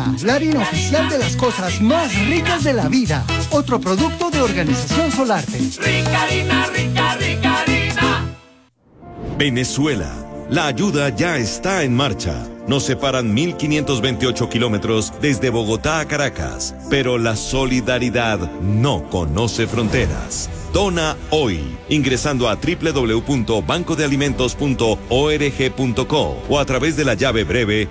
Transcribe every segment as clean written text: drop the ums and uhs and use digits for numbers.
Odisea, la harina oficial de las cosas más ricas de la vida. Otro producto de Organización Solarte. Rica harina, rica, rica harina. Venezuela. La ayuda ya está en marcha. Nos separan 1.528 kilómetros desde Bogotá a Caracas, pero la solidaridad no conoce fronteras. Dona hoy, ingresando a www.bancodealimentos.org.co o a través de la llave breve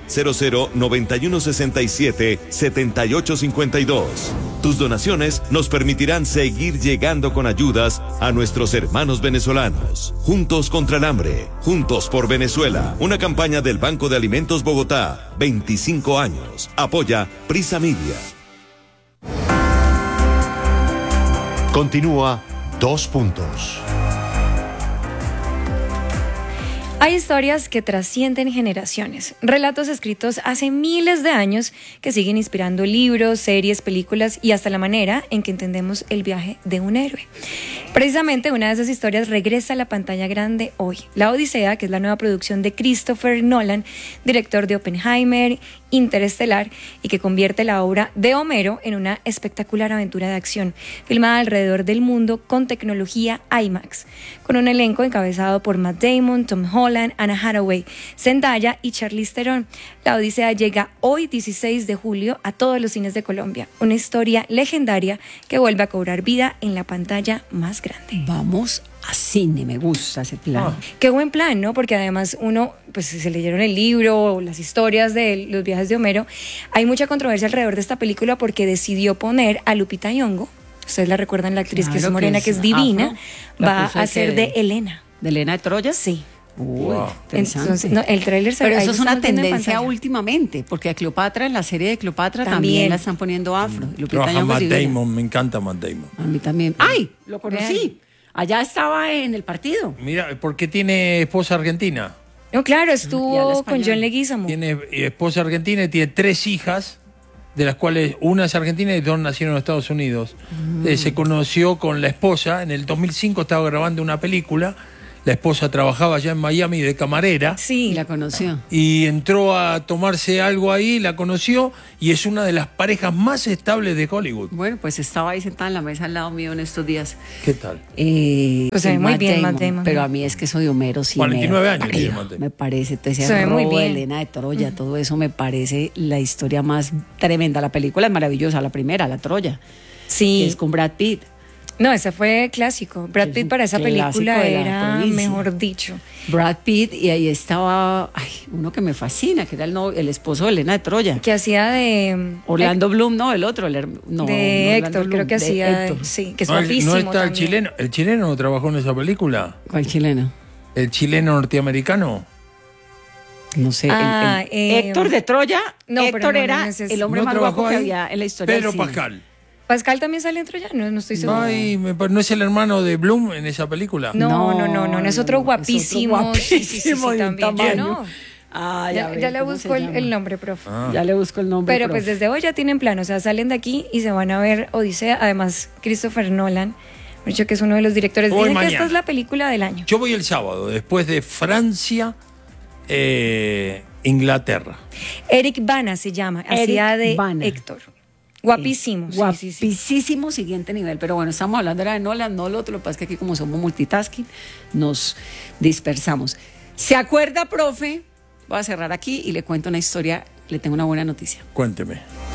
0091677852. Tus donaciones nos permitirán seguir llegando con ayudas a nuestros hermanos venezolanos. Juntos contra el hambre, juntos por Venezuela. Una campaña del Banco de Alimentos Bogotá, 25 años. Apoya Prisa Media. Continúa 2 puntos. Hay historias que trascienden generaciones, relatos escritos hace miles de años que siguen inspirando libros, series, películas y hasta la manera en que entendemos el viaje de un héroe. Precisamente una de esas historias regresa a la pantalla grande hoy, La Odisea, que es la nueva producción de Christopher Nolan, director de Oppenheimer, Interestelar, y que convierte la obra de Homero en una espectacular aventura de acción, filmada alrededor del mundo con tecnología IMAX, con un elenco encabezado por Matt Damon, Tom Holland, Anna Hathaway, Zendaya y Charlize Theron. La Odisea llega hoy 16 de julio a todos los cines de Colombia, una historia legendaria que vuelve a cobrar vida en la pantalla más grande. Vamos a cine, me gusta ese plan. Qué buen plan, ¿no? Porque además uno, pues si se leyeron el libro o las historias de los viajes de Homero, hay mucha controversia alrededor de esta película porque decidió poner a Lupita Nyong'o, ustedes la recuerdan, la actriz, claro, que es morena, que es divina, va a ser de Elena. ¿De Elena de Troya? Sí. Uy, entonces, no, el tráiler se ve. Pero eso es una tendencia últimamente, porque a Cleopatra, en la serie de Cleopatra, también la están poniendo afro. Trabaja Matt Damon, me encanta Matt Damon. A mí también. ¡Ay! Lo conocí. Bien. Allá estaba en el partido. Mira, porque tiene esposa argentina. No, claro, estuvo con John Leguizamo. Tiene esposa argentina y tiene 3 hijas, de las cuales una es argentina y 2 nacieron en Estados Unidos. Se conoció con la esposa, en el 2005 estaba grabando una película. La esposa trabajaba allá en Miami de camarera. Sí, la conoció. Y entró a tomarse algo ahí, la conoció, y es una de las parejas más estables de Hollywood. Bueno, pues estaba ahí sentada en la mesa al lado mío en estos días. ¿Qué tal? Pues se ve muy bien Matt Damon. Pero a mí es que eso de Homero sí 49 años tiene Matt Damon. Me parece, entonces se ve muy bien. Elena de Troya, todo eso me parece la historia más tremenda. La película es maravillosa, la primera, la Troya. Sí. Que es con Brad Pitt. No, ese fue clásico. Brad Pitt para esa película era, mejor dicho. Brad Pitt, y ahí estaba uno que me fascina, que era el esposo de Elena de Troya. Que hacía de... Orlando Bloom, no, el otro. De Héctor, creo que hacía... Sí, que es guapísimo. ¿No está el chileno? ¿El chileno no trabajó en esa película? ¿Cuál chileno? ¿El chileno norteamericano? No sé. Héctor de Troya. No, Héctor era el hombre más guapo que había en la historia. Pedro Pascal. ¿Pascal también sale en Troya? No estoy seguro. ¿No es el hermano de Bloom en esa película? No, es otro guapísimo. Sí, también. ¿No? Ya le busco el nombre, profe. Ya le busco el nombre. Pero pues desde hoy ya tienen plan, o sea, salen de aquí y se van a ver Odisea. Además, Christopher Nolan, me ha dicho que es uno de los directores. Dicen que esta es la película del año. Yo voy el sábado, después de Francia, Inglaterra. Eric Bana se llama, hacía de Héctor. Guapísimo. Guapísimo, siguiente nivel. Pero bueno, estamos hablando ahora de Nolan, no lo otro. Lo que pasa es que aquí, como somos multitasking, nos dispersamos. ¿Se acuerda, profe? Voy a cerrar aquí y le cuento una historia. Le tengo una buena noticia. Cuénteme.